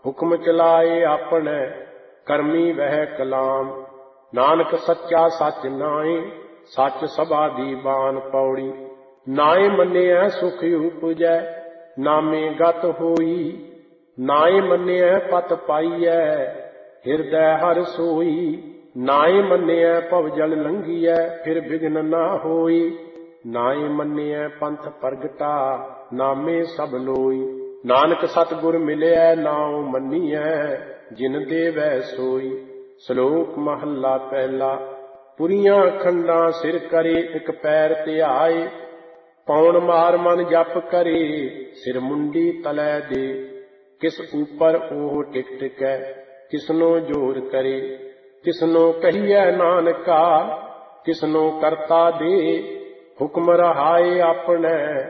ਹੁਕਮ ਚਲਾਏ ਆਪਣੇ, ਕਰਮੀ ਵਹਿ ਕਲਾਮ। ਨਾਨਕ ਸੱਚਾ ਸੱਚ ਨਾਏ, ਸੱਚ ਸਭਾ ਦੀ ਬਾਣ ਪੌੜੀ। ਨਾਏ ਮੰਨਿਐ ਸੁਖ ਉਪਜੈ, ਨਾਮੇ ਗਤ ਹੋਈ। ਨਾਏ ਮੰਨਿਐ ਪਤ ਪਾਈਐ, ਹਿਰਦੈ ਹਰਿ ਸੋਈ। ਨਾਏ ਮੰਨਿਐ ਭਵ ਜਲ ਲੰਘੀਐ, ਫਿਰ ਬਿਘਨ ਨਾ ਹੋਈ। ਨਾਏ ਮੰਨਿਐ ਪੰਥ ਪ੍ਰਗਟਾ, ਨਾਮੇ ਸਭ ਲੋਈ। ਨਾਨਕ ਸਤਿਗੁਰ ਮਿਲਿਐ, ਨਾਉ ਮੰਨੀਐ, ਜਿਨ ਦੇਵੈ ਸੋਈ। ਸ਼ਲੋਕ ਮਹੱਲਾ ਪਹਿਲਾ। ਪੁਰੀਆਂ ਖੰਡਾਂ ਸਿਰ ਕਰੇ, ਇੱਕ ਪੈਰ ਧਿਆਏ। ਪੌਣ ਮਾਰ ਮਨ ਜਪ ਕਰੇ, ਸਿਰ ਮੁੰਡੀ ਤਲੈ ਦੇ। ਕਿਸ ਉਪਰ ਉਹ ਟਿਕ ਟਿਕੈ, ਕਿਸਨੋ ਜੋਰ ਕਰੇ। ਕਿਸਨੋ ਕਹੀਐ ਨਾਨਕਾ, ਕਿਸਨੋ ਕਰਤਾ ਦੇ। ਹੁਕਮ ਰਹਾਏ ਆਪਣੈ,